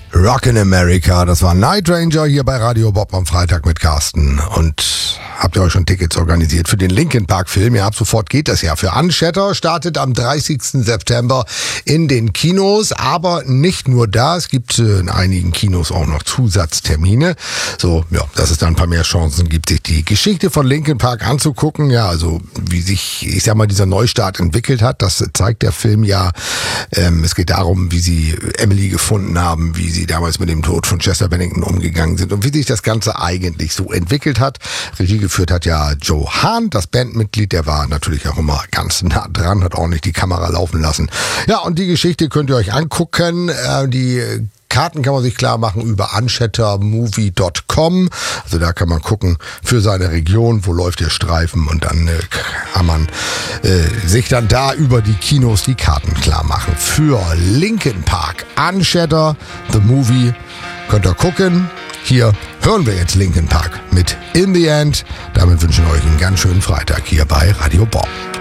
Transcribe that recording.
Rockin' America, das war Night Ranger hier bei Radio Bob am Freitag mit Carsten. Und habt ihr euch schon Tickets organisiert für den Linkin Park Film? Ja, ab sofort geht das ja. Für Unshatter startet am 30. September in den Kinos, aber nicht nur da. Es gibt in einigen Kinos auch noch Zusatztermine. So, ja, dass es dann ein paar mehr Chancen gibt, sich die Geschichte von Linkin Park anzugucken. Ja, also wie sich, ich sag mal, dieser Neustart entwickelt hat, das zeigt der Film ja. Es geht darum, wie sie Emily gefunden haben, wie sie damals mit dem Tod von Chester Bennington umgegangen sind und wie sich das Ganze eigentlich so entwickelt hat. Regie geführt hat ja Joe Hahn, das Bandmitglied, der war natürlich auch immer ganz nah dran, hat ordentlich die Kamera laufen lassen. Ja, und die Geschichte könnt ihr euch angucken. Die Karten kann man sich klar machen über unshattermovie.com. Also da kann man gucken für seine Region, wo läuft der Streifen, und dann kann man sich dann da über die Kinos die Karten klar machen. Für Linkin Park, Unshatter, The Movie, könnt ihr gucken. Hier hören wir jetzt Linkin Park mit In the End. Damit wünschen wir euch einen ganz schönen Freitag hier bei Radio Bob.